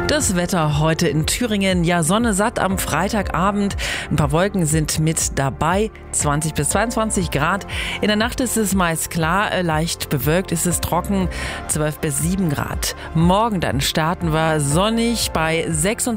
Das Wetter heute in Thüringen, ja Sonne satt am Freitagabend. Ein paar Wolken sind mit dabei, 20 bis 22 Grad. In der Nacht ist es meist klar, leicht bewölkt, ist es trocken, 12 bis 7 Grad. Morgen dann starten wir sonnig bei 26